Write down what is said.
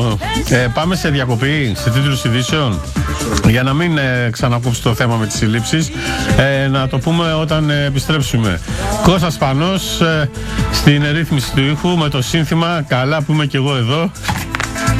Πάμε σε διακοπή, σε τίτλους ειδήσεων. Για να μην ξανακόψει το θέμα με τις συλλήψεις, να το πούμε όταν επιστρέψουμε. Κώστας Πανός στην ρύθμιση του ήχου με το σύνθημα «Καλά που είμαι κι εγώ εδώ».